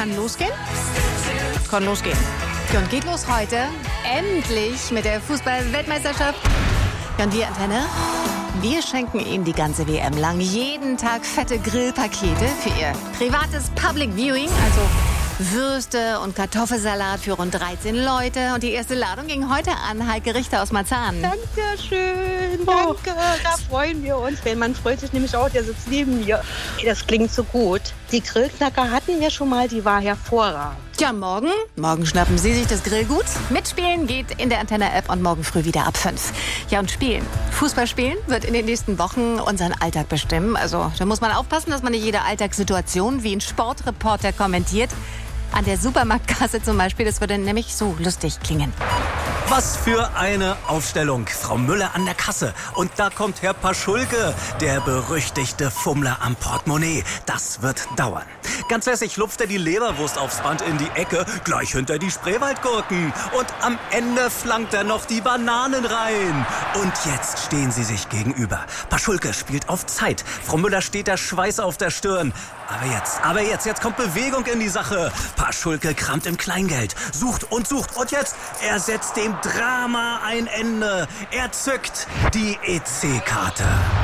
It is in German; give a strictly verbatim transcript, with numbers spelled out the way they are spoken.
Kann losgehen? Kann losgehen. Ja, und geht los heute. Endlich mit der Fußball-Weltmeisterschaft. Ja, und wir, Antenne, wir schenken Ihnen die ganze W M lang jeden Tag fette Grillpakete für Ihr privates Public Viewing. Also Würste und Kartoffelsalat für rund dreizehn Leute. Und die erste Ladung ging heute an Heike Richter aus Marzahn. Dankeschön, danke. Da freuen wir uns. Mein Mann freut sich nämlich auch, der sitzt neben mir. Ey, das klingt so gut. Die Grillknacker hatten wir schon mal, die war hervorragend. Tja, morgen, morgen schnappen Sie sich das Grillgut. Mitspielen geht in der Antenne-App und morgen früh wieder ab fünf. Ja, und spielen. Fußball spielen wird in den nächsten Wochen unseren Alltag bestimmen. Also da muss man aufpassen, dass man nicht jede Alltagssituation wie ein Sportreporter kommentiert. An der Supermarktkasse zum Beispiel, das würde nämlich so lustig klingen. Was für eine Aufstellung. Frau Müller an der Kasse. Und da kommt Herr Paschulke, der berüchtigte Fummler am Portemonnaie. Das wird dauern. Ganz lässig lupft er die Leberwurst aufs Band in die Ecke, gleich hinter die Spreewaldgurken. Und am Ende flankt er noch die Bananen rein. Und jetzt stehen sie sich gegenüber. Paschulke spielt auf Zeit. Frau Müller steht der Schweiß auf der Stirn. Aber jetzt, aber jetzt, jetzt kommt Bewegung in die Sache. Paschulke kramt im Kleingeld, sucht und sucht. Und jetzt, er setzt dem Drama ein Ende. Er zückt die E C-Karte.